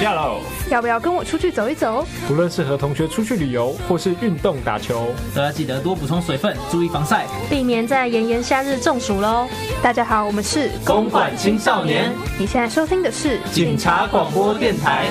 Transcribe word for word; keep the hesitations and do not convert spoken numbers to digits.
假喽， 要不要跟我出去走一走？ 不论是和同学出去旅游，或是运动打球， 都要记得多补充水分，注意防晒， 避免在炎炎夏日中暑喽。大家好，我们是公馆青少年。 你现在收听的是警察广播电台。